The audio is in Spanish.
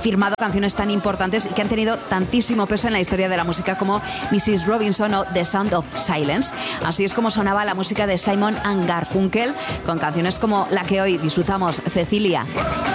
firmado canciones tan importantes y que han tenido tantísimo peso en la historia de la música como Mrs. Robinson o The Sound of Silence. Así es como sonaba la música de Simon & Garfunkel, con canciones como la que hoy disfrutamos, Cecilia.